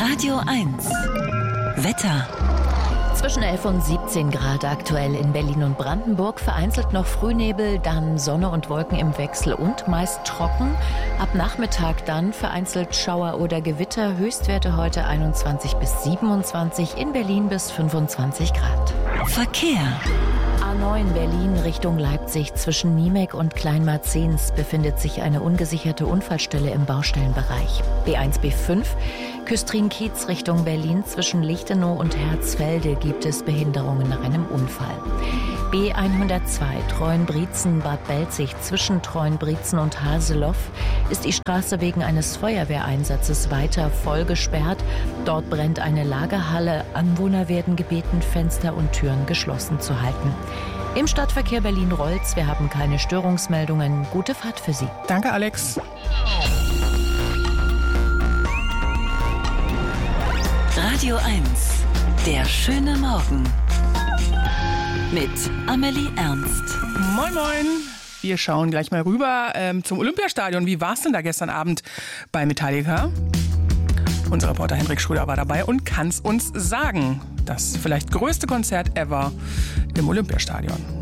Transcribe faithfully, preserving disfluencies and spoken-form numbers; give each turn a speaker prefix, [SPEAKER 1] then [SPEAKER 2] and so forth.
[SPEAKER 1] Radio eins. Wetter.
[SPEAKER 2] Zwischen elf und siebzehn Grad aktuell in Berlin und Brandenburg. Vereinzelt noch Frühnebel, dann Sonne und Wolken im Wechsel und meist trocken. Ab Nachmittag dann vereinzelt Schauer oder Gewitter. Höchstwerte heute einundzwanzig bis siebenundzwanzig, in Berlin bis fünfundzwanzig Grad.
[SPEAKER 1] Verkehr.
[SPEAKER 2] A neun Berlin Richtung Leipzig. Zwischen Niemek und Kleinmarzens befindet sich eine ungesicherte Unfallstelle im Baustellenbereich. B eins B fünf Küstrin-Kiez Richtung Berlin. Zwischen Lichtenau und Herzfelde gibt es Behinderungen nach einem Unfall. B hundertzwei Treuenbrietzen Bad Belzig. Zwischen Treuenbrietzen und Haseloff ist die Straße wegen eines Feuerwehreinsatzes weiter voll gesperrt. Dort brennt eine Lagerhalle. Anwohner werden gebeten, Fenster und Türen geschlossen zu halten. Im Stadtverkehr Berlin-Rolz, wir haben keine Störungsmeldungen. Gute Fahrt für Sie.
[SPEAKER 3] Danke, Alex.
[SPEAKER 1] Radio eins. Der schöne Morgen. Mit Amelie Ernst.
[SPEAKER 3] Moin, moin. Wir schauen gleich mal rüber ähm, zum Olympiastadion. Wie war es denn da gestern Abend bei Metallica? Unser Reporter Hendrik Schröder war dabei und kann es uns sagen. Das vielleicht größte Konzert ever im Olympiastadion.